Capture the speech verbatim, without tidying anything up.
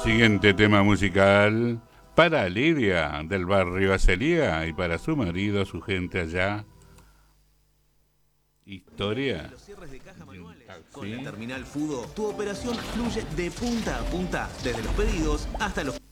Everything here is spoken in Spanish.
Siguiente tema musical para Lidia del barrio Acelía y para su marido, su gente allá. Historia. Los cierres de caja manuales. Con la Terminal Fudo, tu operación fluye de punta a punta, desde los pedidos hasta los